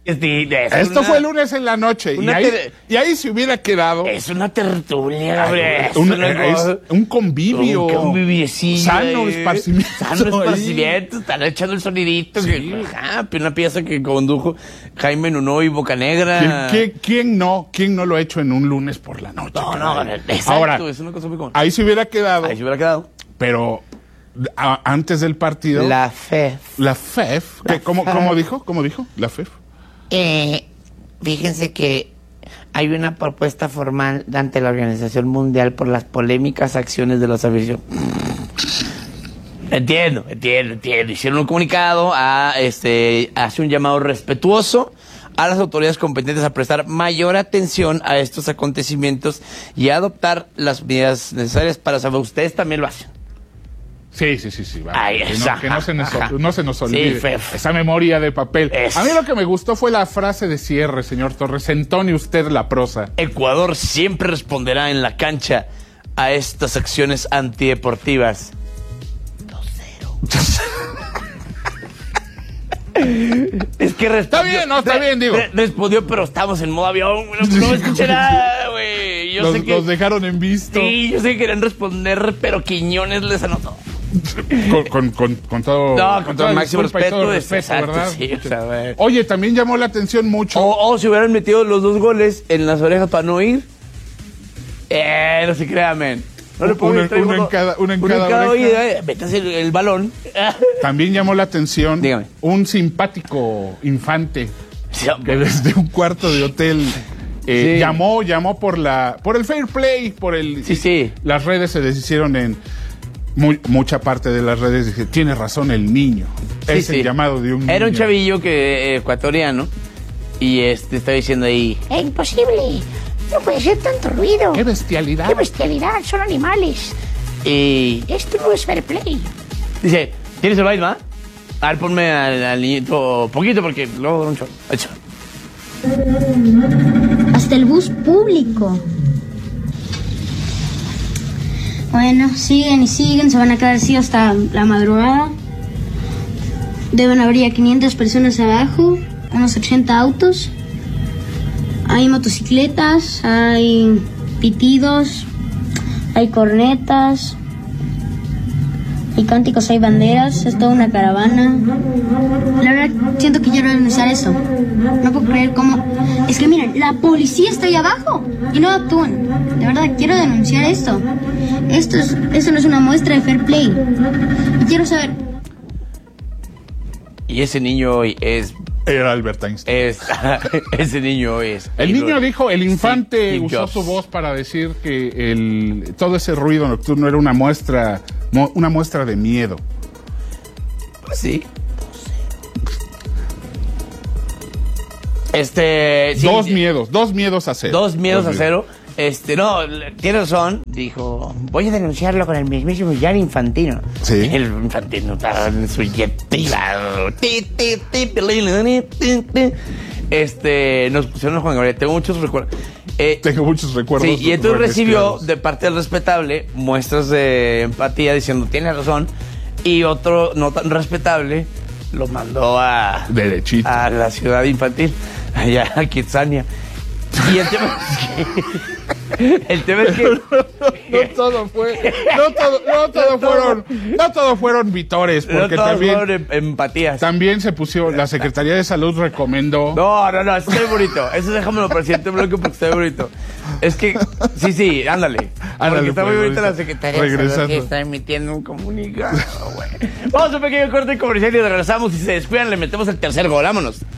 Esto fue el lunes en la noche. Y ahí se hubiera quedado. Es una tertulia, hombre. Un convivio. Un conviviecillo. Sano esparcimiento. Están echando el sonidito. Sí. Una pieza que condujo Jaime Nuno y Bocanegra. ¿Quién no lo ha hecho en un lunes por la noche? No, exacto. Ahora, es una cosa muy común. ahí se hubiera quedado. Pero antes del partido. La FEF. ¿Cómo dijo? La FEF. Fíjense que hay una propuesta formal ante la Organización Mundial por las polémicas acciones de los aficionados. Entiendo. Hicieron un comunicado, hace un llamado respetuoso a las autoridades competentes a prestar mayor atención a estos acontecimientos y a adoptar las medidas necesarias para saber. Ustedes también lo hacen. Sí. Vale. Que no se nos olvide. Sí, esa memoria de papel. A mí lo que me gustó fue la frase de cierre, señor Torres. Entone usted la prosa. Ecuador siempre responderá en la cancha a estas acciones antideportivas. 2-0. Es que respondió. Está bien, digo. Respondió, pero estamos en modo avión. No escuché nada, güey. Nos dejaron en visto. Sí, yo sé que querían responder, pero Quiñones les anotó. Con todo. No, con todo el máximo respeto. Exacto, ¿verdad? Sí, o sea, oye, también llamó la atención mucho. O si hubieran metido los 2 goles en las orejas para no ir. No se crean, men. No le pongo uno en cada oído. Métase el balón. También llamó la atención. Dígame. Un simpático infante que desde un cuarto de hotel llamó por el fair play, Sí. Las redes se deshicieron en mucha parte de las redes. Dije, tiene razón el niño. Es el llamado de un niño. Era un chavillo ecuatoriano y está diciendo ahí, es imposible. No puede ser tanto ruido. ¡Qué bestialidad! Son animales. Y esto no es fair play. Dice, ¿tienes el baile, ma? A ver, ponme al niñito poquito porque luego un chorro. Hasta el bus público. Bueno, siguen, se van a quedar así hasta la madrugada. Deben haber ya 500 personas abajo, unos 80 autos. Hay motocicletas, hay pitidos, hay cornetas, hay cánticos, hay banderas, es toda una caravana. La verdad, siento que quiero denunciar eso. No puedo creer cómo... Es que miren, la policía está ahí abajo y no actúan. De verdad, quiero denunciar esto. Esto no es una muestra de fair play. Y quiero saber... Y ese niño hoy Era Albert Einstein. Ese niño es... El niño dijo, el infante usó su voz para decir que todo ese ruido nocturno era una muestra de miedo. Pues sí. Dos miedos a cero. 2 miedos a cero. No, tiene razón. Dijo, voy a denunciarlo con el mismísimo Gianni Infantino. Sí. El Infantino estaba en su jet privado. Nos pusieron a Juan Gabriel. Tengo muchos recuerdos. Sí, y entonces recibió de parte del respetable muestras de empatía diciendo, tiene razón. Y otro no tan respetable lo mandó derechito a la ciudad infantil, allá a Kitsania. Y el tema es que no todo fueron vitores, porque fueron empatías. También se puso, la Secretaría de Salud recomendó. No, eso está bonito. Eso déjamelo para el siguiente bloque porque está bonito. Es que, sí, ándale. Porque está muy bonita la Secretaría de Salud que está emitiendo un comunicado, güey. Vamos a un pequeño corte comercial y regresamos. Si se descuidan, le metemos el tercer gol. Vámonos.